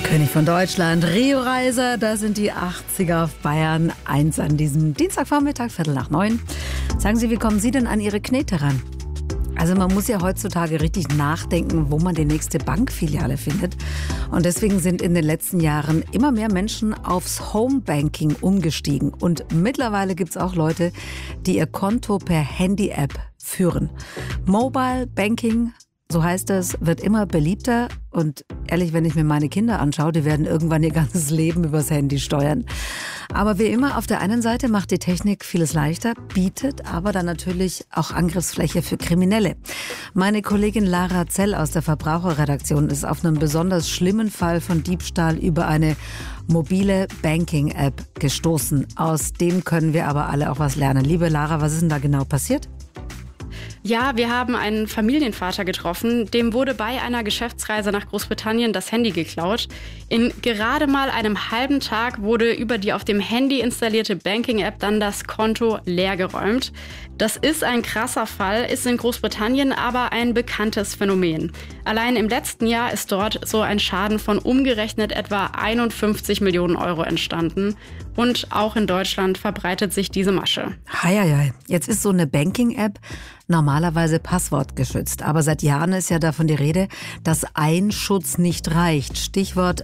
König von Deutschland, Rio Reiser, das sind die 80er auf Bayern 1 an diesem Dienstagvormittag, 8:45. Sagen Sie, wie kommen Sie denn an Ihre Knete ran? Also man muss ja heutzutage richtig nachdenken, wo man die nächste Bankfiliale findet. Und deswegen sind in den letzten Jahren immer mehr Menschen aufs Homebanking umgestiegen. Und mittlerweile gibt es auch Leute, die ihr Konto per Handy-App führen. Mobile Banking, so heißt es, wird immer beliebter. Und ehrlich, wenn ich mir meine Kinder anschaue, die werden irgendwann ihr ganzes Leben übers Handy steuern. Aber wie immer, auf der einen Seite macht die Technik vieles leichter, bietet aber dann natürlich auch Angriffsfläche für Kriminelle. Meine Kollegin Lara Zell aus der Verbraucherredaktion ist auf einen besonders schlimmen Fall von Diebstahl über eine mobile Banking-App gestoßen. Aus dem können wir aber alle auch was lernen. Liebe Lara, was ist denn da genau passiert? Ja, wir haben einen Familienvater getroffen. Dem wurde bei einer Geschäftsreise nach Großbritannien das Handy geklaut. In gerade mal einem halben Tag wurde über die auf dem Handy installierte Banking-App dann das Konto leergeräumt. Das ist ein krasser Fall, ist in Großbritannien aber ein bekanntes Phänomen. Allein im letzten Jahr ist dort so ein Schaden von umgerechnet etwa 51 Millionen Euro entstanden. Und auch in Deutschland verbreitet sich diese Masche. Heieiei, jetzt ist so eine Banking-App normalerweise passwortgeschützt. Aber seit Jahren ist ja davon die Rede, dass ein Schutz nicht reicht. Stichwort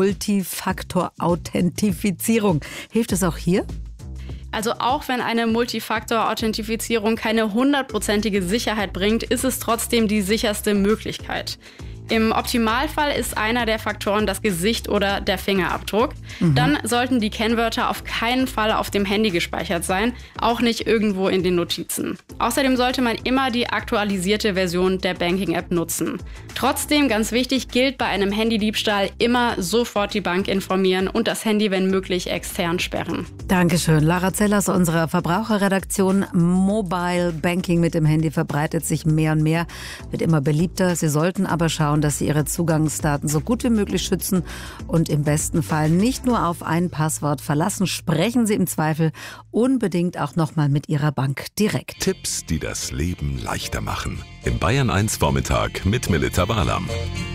Multifaktor-Authentifizierung. Hilft es auch hier? Also auch wenn eine Multifaktor-Authentifizierung keine 100%ige Sicherheit bringt, ist es trotzdem die sicherste Möglichkeit. Im Optimalfall ist einer der Faktoren das Gesicht oder der Fingerabdruck. Dann sollten die Kennwörter auf keinen Fall auf dem Handy gespeichert sein, auch nicht irgendwo in den Notizen. Außerdem sollte man immer die aktualisierte Version der Banking-App nutzen. Trotzdem, ganz wichtig, gilt bei einem Handydiebstahl immer sofort die Bank informieren und das Handy, wenn möglich, extern sperren. Dankeschön. Lara Zell aus unserer Verbraucherredaktion. Mobile Banking mit dem Handy verbreitet sich mehr und mehr, wird immer beliebter. Sie sollten aber schauen, dass Sie Ihre Zugangsdaten so gut wie möglich schützen und im besten Fall nicht nur auf ein Passwort verlassen. Sprechen Sie im Zweifel unbedingt auch nochmal mit Ihrer Bank direkt. Tipps, die das Leben leichter machen. Im Bayern 1 Vormittag mit Melita Barlam.